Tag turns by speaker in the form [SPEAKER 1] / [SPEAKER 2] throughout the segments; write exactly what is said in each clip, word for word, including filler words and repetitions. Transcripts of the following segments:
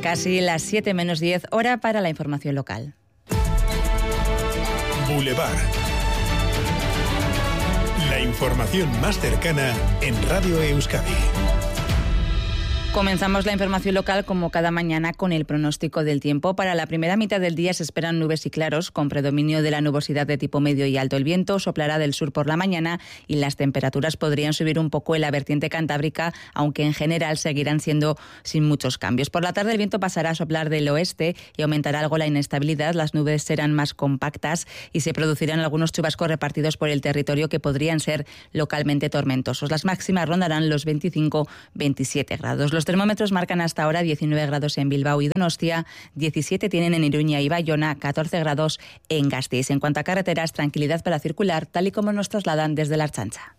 [SPEAKER 1] Casi las siete menos diez, hora para la información local.
[SPEAKER 2] Boulevard. La información más cercana en Radio Euskadi.
[SPEAKER 1] Comenzamos la información local como cada mañana con el pronóstico del tiempo. Para la primera mitad del día se esperan nubes y claros con predominio de la nubosidad de tipo medio y alto. El viento soplará del sur por la mañana y las temperaturas podrían subir un poco en la vertiente cantábrica, aunque en general seguirán siendo sin muchos cambios. Por la tarde el viento pasará a soplar del oeste y aumentará algo la inestabilidad. Las nubes serán más compactas y se producirán algunos chubascos repartidos por el territorio que podrían ser localmente tormentosos. Las máximas rondarán los veinticinco a veintisiete grados. Los termómetros marcan hasta ahora diecinueve grados en Bilbao y Donostia, diecisiete tienen en Iruña y Bayona, catorce grados en Gasteiz. En cuanto a carreteras, tranquilidad para circular, tal y como nos trasladan desde la Ertzaintza.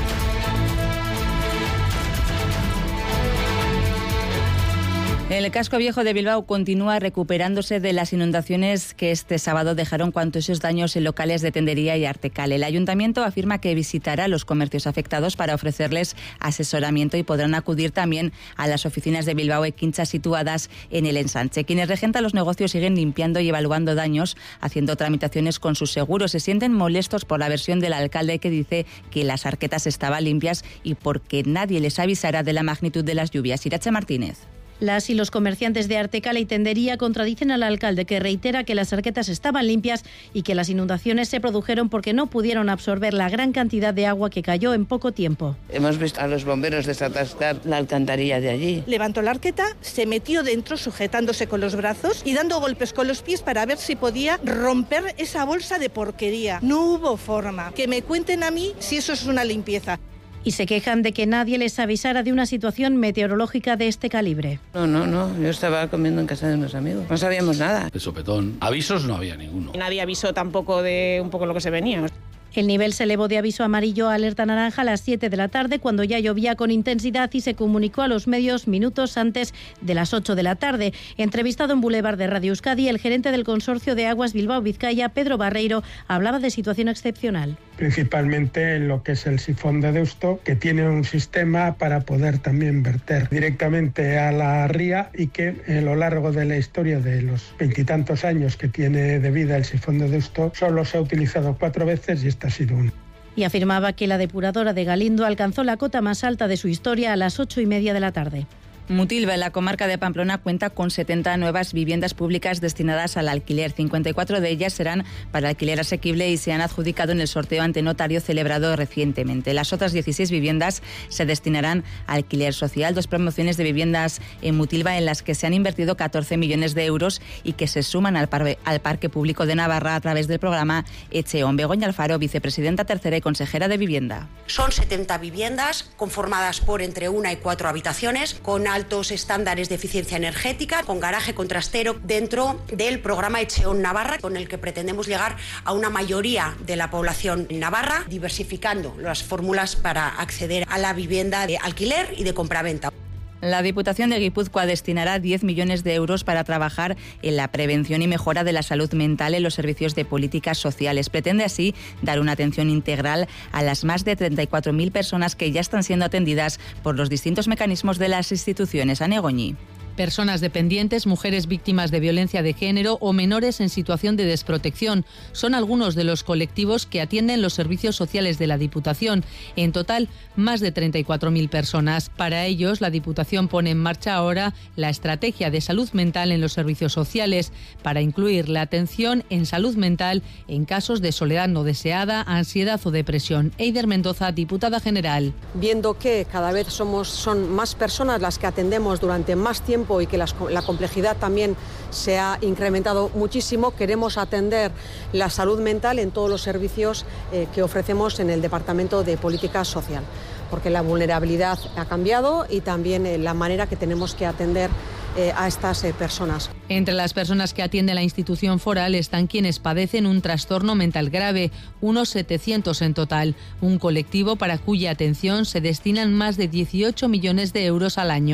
[SPEAKER 1] El casco viejo de Bilbao continúa recuperándose de las inundaciones que este sábado dejaron cuantiosos daños en locales de tendería y Artecal. El ayuntamiento afirma que visitará los comercios afectados para ofrecerles asesoramiento y podrán acudir también a las oficinas de Bilbao Ekincha situadas en el ensanche. Quienes regentan los negocios siguen limpiando y evaluando daños, haciendo tramitaciones con sus seguros. Se sienten molestos por la versión del alcalde que dice que las arquetas estaban limpias y porque nadie les avisara de la magnitud de las lluvias. Irache Martínez.
[SPEAKER 3] Las y los comerciantes de Artecal y Tendería contradicen al alcalde, que reitera que las arquetas estaban limpias y que las inundaciones se produjeron porque no pudieron absorber la gran cantidad de agua que cayó en poco tiempo.
[SPEAKER 4] Hemos visto a los bomberos desatascar la alcantarilla de allí.
[SPEAKER 5] Levantó la arqueta, se metió dentro sujetándose con los brazos y dando golpes con los pies para ver si podía romper esa bolsa de porquería. No hubo forma. Que me cuenten a mí si eso es una limpieza.
[SPEAKER 3] Y se quejan de que nadie les avisara de una situación meteorológica de este calibre.
[SPEAKER 4] No, no, no. Yo estaba comiendo en casa de unos amigos. No sabíamos nada.
[SPEAKER 6] De sopetón. Avisos no había ninguno.
[SPEAKER 7] Nadie avisó tampoco de un poco lo que se venía.
[SPEAKER 3] El nivel se elevó de aviso amarillo a alerta naranja a las siete de la tarde, cuando ya llovía con intensidad, y se comunicó a los medios minutos antes de las ocho de la tarde. Entrevistado en Boulevard de Radio Euskadi, el gerente del Consorcio de Aguas Bilbao-Vizcaya, Pedro Barreiro, hablaba de situación excepcional.
[SPEAKER 8] Principalmente en lo que es el sifón de Deusto, que tiene un sistema para poder también verter directamente a la ría y que a lo largo de la historia de los veintitantos años que tiene de vida el sifón de Deusto solo se ha utilizado cuatro veces y esta ha sido una.
[SPEAKER 3] Y afirmaba que la depuradora de Galindo alcanzó la cota más alta de su historia a las ocho y media de la tarde.
[SPEAKER 1] Mutilva, en la comarca de Pamplona, cuenta con setenta nuevas viviendas públicas destinadas al alquiler. cincuenta y cuatro de ellas serán para alquiler asequible y se han adjudicado en el sorteo ante notario celebrado recientemente. Las otras dieciséis viviendas se destinarán a alquiler social. Dos promociones de viviendas en Mutilva en las que se han invertido catorce millones de euros y que se suman al, par- al Parque Público de Navarra a través del programa Echeón. Begoña Alfaro, vicepresidenta tercera y consejera de Vivienda.
[SPEAKER 9] Son setenta viviendas conformadas por entre una y cuatro habitaciones con altos estándares de eficiencia energética, con garaje contrastero dentro del programa Echeón Navarra, con el que pretendemos llegar a una mayoría de la población en Navarra, diversificando las fórmulas para acceder a la vivienda de alquiler y de compraventa.
[SPEAKER 1] La Diputación de Guipúzcoa destinará diez millones de euros para trabajar en la prevención y mejora de la salud mental en los servicios de políticas sociales. Pretende así dar una atención integral a las más de treinta y cuatro mil personas que ya están siendo atendidas por los distintos mecanismos de las instituciones. Ane Goñi.
[SPEAKER 10] Personas dependientes, mujeres víctimas de violencia de género o menores en situación de desprotección son algunos de los colectivos que atienden los servicios sociales de la Diputación. En total, más de treinta y cuatro mil personas. Para ellos, la Diputación pone en marcha ahora la estrategia de salud mental en los servicios sociales para incluir la atención en salud mental en casos de soledad no deseada, ansiedad o depresión. Eider Mendoza, diputada general.
[SPEAKER 11] Viendo que cada vez somos son más personas las que atendemos durante más tiempo y que las, la complejidad también se ha incrementado muchísimo, queremos atender la salud mental en todos los servicios eh, que ofrecemos en el Departamento de Política Social, porque la vulnerabilidad ha cambiado y también eh, la manera que tenemos que atender eh, a estas eh, personas.
[SPEAKER 10] Entre las personas que atiende la institución foral están quienes padecen un trastorno mental grave, unos setecientos en total, un colectivo para cuya atención se destinan más de dieciocho millones de euros al año.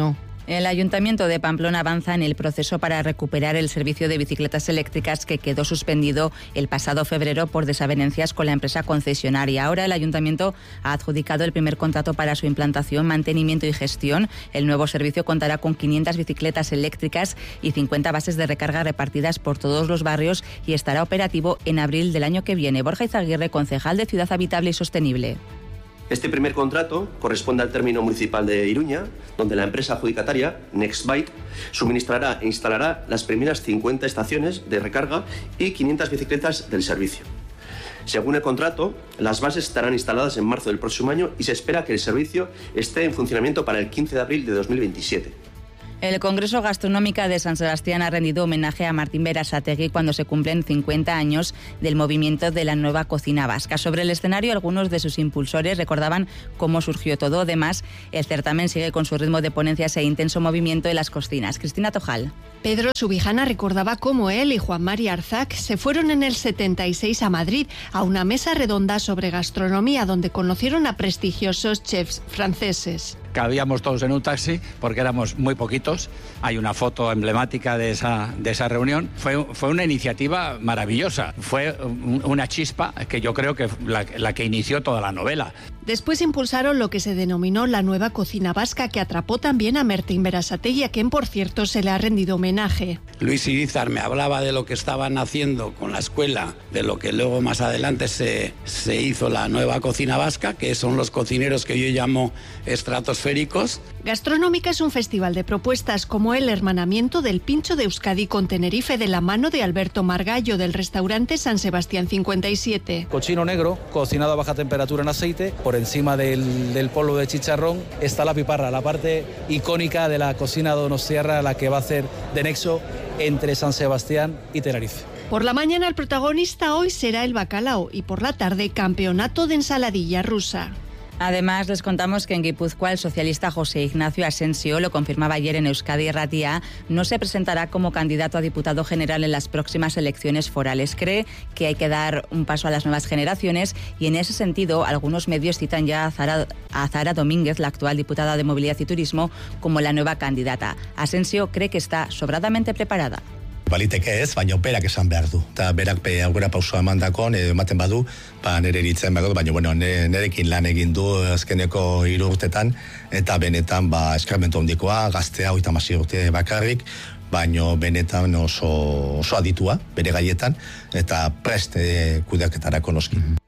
[SPEAKER 1] El Ayuntamiento de Pamplona avanza en el proceso para recuperar el servicio de bicicletas eléctricas que quedó suspendido el pasado febrero por desavenencias con la empresa concesionaria. Ahora el Ayuntamiento ha adjudicado el primer contrato para su implantación, mantenimiento y gestión. El nuevo servicio contará con quinientas bicicletas eléctricas y cincuenta bases de recarga repartidas por todos los barrios y estará operativo en abril del año que viene. Borja Izaguirre, concejal de Ciudad Habitable y Sostenible.
[SPEAKER 12] Este primer contrato corresponde al término municipal de Iruña, donde la empresa adjudicataria, Nextbyte, suministrará e instalará las primeras cincuenta estaciones de recarga y quinientas bicicletas del servicio. Según el contrato, las bases estarán instaladas en marzo del próximo año y se espera que el servicio esté en funcionamiento para el quince de abril de dos mil veintisiete.
[SPEAKER 1] El Congreso Gastronómica de San Sebastián ha rendido homenaje a Martín Berasategui cuando se cumplen cincuenta años del movimiento de la nueva cocina vasca. Sobre el escenario, algunos de sus impulsores recordaban cómo surgió todo. Además, el certamen sigue con su ritmo de ponencias e intenso movimiento en las cocinas. Cristina Tojal.
[SPEAKER 13] Pedro Subijana recordaba cómo él y Juan Mari Arzac se fueron en el setenta y seis a Madrid a una mesa redonda sobre gastronomía donde conocieron a prestigiosos chefs franceses.
[SPEAKER 14] Cabíamos todos en un taxi porque éramos muy poquitos. Hay una foto emblemática de esa, de esa reunión. Fue, fue una iniciativa maravillosa. Fue una chispa que yo creo que la, la que inició toda la novela.
[SPEAKER 13] Después impulsaron lo que se denominó la nueva cocina vasca, que atrapó también a Martín Berasategui, a quien, por cierto, se le ha rendido homenaje.
[SPEAKER 15] Luis Irizar me hablaba de lo que estaban haciendo con la escuela, de lo que luego más adelante se, se hizo la nueva cocina vasca, que son los cocineros que yo llamo estratosféricos.
[SPEAKER 13] Gastronómica es un festival de propuestas como el hermanamiento del Pincho de Euskadi con Tenerife de la mano de Alberto Margallo del restaurante San Sebastián cincuenta y siete.
[SPEAKER 16] Cochino negro, cocinado a baja temperatura en aceite, por encima del, del polvo de chicharrón está la piparra, la parte icónica de la cocina donostiarra, la que va a hacer de nexo entre San Sebastián y Tenerife.
[SPEAKER 13] Por la mañana el protagonista hoy será el bacalao y por la tarde campeonato de ensaladilla rusa.
[SPEAKER 1] Además, les contamos que en Guipúzcoa el socialista José Ignacio Asensio, lo confirmaba ayer en Euskadi Irratia, no se presentará como candidato a diputado general en las próximas elecciones forales. Cree que hay que dar un paso a las nuevas generaciones y en ese sentido algunos medios citan ya a Zara, a Zara Domínguez, la actual diputada de Movilidad y Turismo, como la nueva candidata. Asensio cree que está sobradamente preparada.
[SPEAKER 17] Baliteke ez, baina berak esan behar du. Eta berak be aurrera pausua emandakon, edo ematen badu, ba nere iritzen behar du, baina bueno, nerekin lan egin du azkeneko hiru urtetan, eta benetan ba eskarmentu handikoa, gaztea hogeita hamasei urte bakarrik, baina benetan oso, oso aditua, bere gaietan, eta prest kudeaketarako noski.